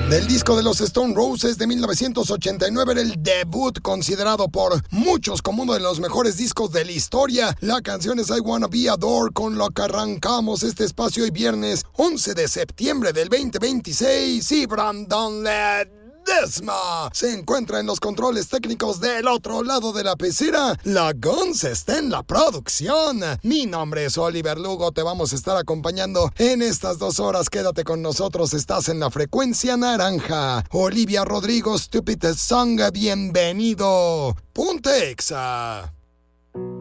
Del disco de los Stone Roses de 1989, era el debut considerado por muchos como uno de los mejores discos de la historia. La canción es I Wanna Be Adored, con lo que arrancamos este espacio hoy viernes 11 de septiembre del 2026. Y Brandon Ledesma se encuentra en los controles técnicos del otro lado de la pecera. La Guns está en la producción. Mi nombre es Oliver Lugo. Te vamos a estar acompañando en estas 2 horas. Quédate con nosotros. Estás en la frecuencia naranja. Olivia Rodrigo, Stupid Song. Bienvenido. Punta Exa.